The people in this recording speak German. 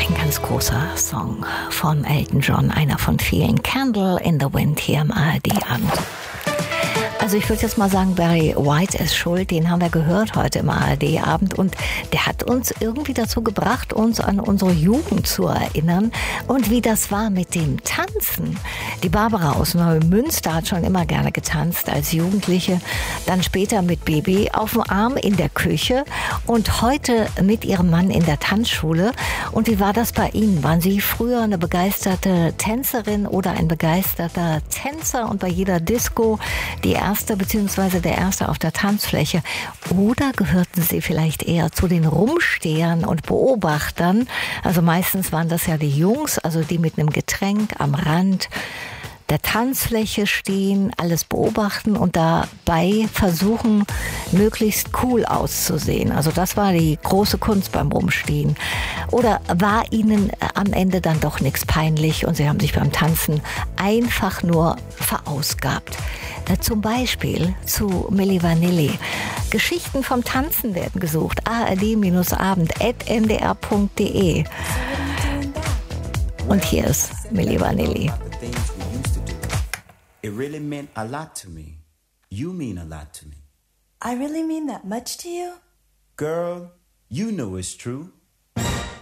Ein ganz großer Song von Elton John, einer von vielen. Candle in the Wind hier im ARD-Abend. Also ich würde jetzt mal sagen, Barry White ist schuld, den haben wir gehört heute im ARD-Abend und der hat uns irgendwie dazu gebracht, uns an unsere Jugend zu erinnern und wie das war mit dem Tanzen. Die Barbara aus Neumünster hat schon immer gerne getanzt als Jugendliche, dann später mit Baby auf dem Arm in der Küche und heute mit ihrem Mann in der Tanzschule. Und wie war das bei Ihnen? Waren Sie früher eine begeisterte Tänzerin oder ein begeisterter Tänzer und bei jeder Disco die erste bzw. der erste auf der Tanzfläche? Oder gehörten Sie vielleicht eher zu den Rumstehern und Beobachtern? Also meistens waren das ja die Jungs, also die mit einem Getränk am Rand der Tanzfläche stehen, alles beobachten und dabei versuchen, möglichst cool auszusehen. Also das war die große Kunst beim Rumstehen. Oder war Ihnen am Ende dann doch nichts peinlich und Sie haben sich beim Tanzen einfach nur verausgabt? Zum Beispiel zu Milli Vanilli. Geschichten vom Tanzen werden gesucht. ard-abend@ndr.de. Und hier ist Milli Vanilli. It really meant a lot to me. You mean a lot to me. I really mean that much to you? Girl, you know it's true.